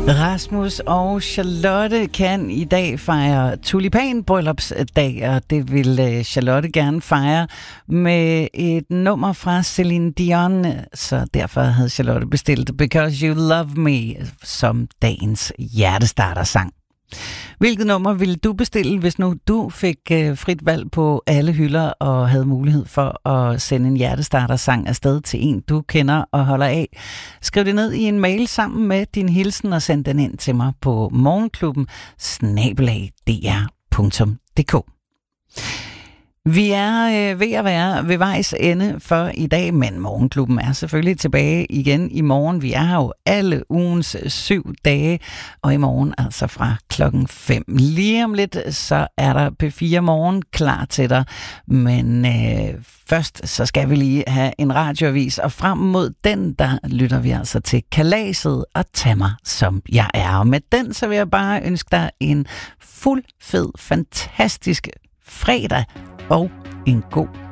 Rasmus og Charlotte kan i dag fejre tulipanbryllupsdag, og det vil Charlotte gerne fejre med et nummer fra Celine Dion, så derfor havde Charlotte bestilt Because You Love Me som dagens hjertestartersang. Hvilket nummer ville du bestille, hvis nu du fik frit valg på alle hylder og havde mulighed for at sende en hjertestartersang afsted til en, du kender og holder af? Skriv det ned i en mail sammen med din hilsen og send den ind til mig på morgenklubben@dr.dk. Vi er ved at være ved vejs ende for i dag, men Morgenklubben er selvfølgelig tilbage igen i morgen. Vi er her jo alle ugens 7 dage, og i morgen altså fra 5:00. Lige om lidt, så er der P4 Morgen klar til dig, men først så skal vi lige have en radioavis, og frem mod den, der lytter vi altså til Kalaset og Tag mig som jeg er. Og med den, så vil jeg bare ønske dig en fuld, fed, fantastisk fredag og en god